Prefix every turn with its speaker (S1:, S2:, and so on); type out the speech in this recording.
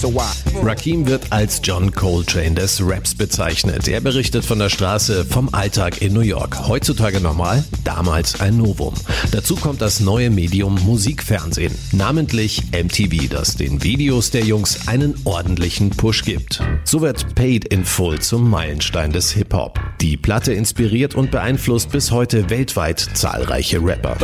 S1: so why?
S2: Rakim wird als John Coltrane des Raps bezeichnet. Er berichtet von der Straße, vom Alltag in New York. Heutzutage normal, damals ein Novum. Dazu kommt das neue Medium Musikfernsehen, namentlich MTV, das den Videos der Jungs einen ordentlichen Push gibt. So wird Paid in Full zum Meilenstein des Hip-Hop. Die Platte inspiriert und beeinflusst bis heute weltweit zahlreiche Rapper.